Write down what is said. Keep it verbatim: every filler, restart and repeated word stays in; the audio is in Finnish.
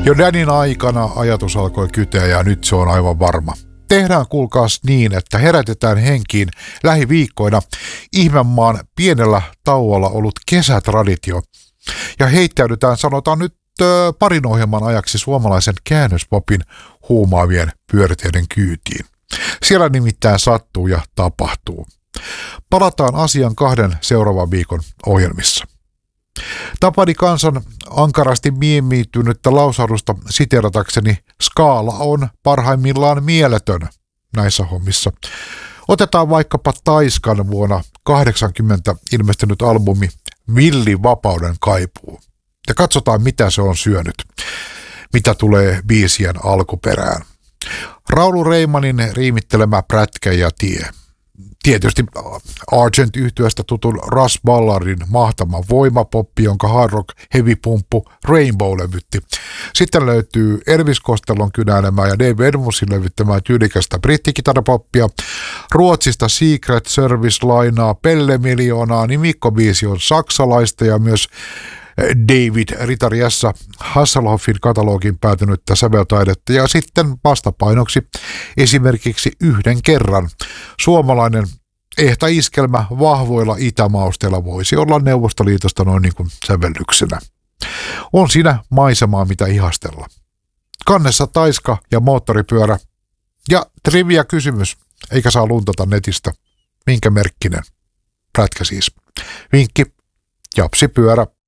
Jo Danin aikana ajatus alkoi kyteä ja nyt se on aivan varma. Tehdään kuulkaas niin, että herätetään henkiin lähiviikkoina ihmemaan pienellä tauolla ollut kesätraditio ja heittäydytään sanotaan nyt ö, parin ohjelman ajaksi suomalaisen käännöspopin huumaavien pyörteiden kyytiin. Siellä nimittäin sattuu ja tapahtuu. Palataan asian kahden seuraavan viikon ohjelmissa. Tapani kansan ankarasti miemiittynyttä lausahdusta siteeratakseni, skaala on parhaimmillaan mieletön näissä hommissa. Otetaan vaikkapa Taiskan vuonna kahdeksankymmentä ilmestynyt albumi Villi vapauden kaipuu. Ja katsotaan mitä se on syönyt, mitä tulee biisien alkuperään. Raulu Reimanin riimittelemä Prätkä ja tie. Tietysti Argent-yhtyeestä tutun Russ Ballardin mahtava voimapoppi, jonka hard rock heavy pumppu Rainbow levytti. Sitten löytyy Elvis Costellon kynäilemää ja Dave Edmundsin levyttämää tyylikästä brittikitarapoppia. Ruotsista Secret Service lainaa Pelle Miljoonaa, nimikkobiisi on saksalaista ja myös David Ritariassa Hasselhoffin katalogin päätynyttä säveltaidetta ja sitten vastapainoksi esimerkiksi yhden kerran suomalainen ehta iskelmä vahvoilla itämausteilla voisi olla Neuvostoliitosta noin niin kuin sävellyksenä. On siinä maisemaa mitä ihastella. Kannessa Taiska ja moottoripyörä ja trivia kysymys, eikä saa luntata netistä. Minkä merkkinen? Prätkä siis. Vinkki, japsipyörä.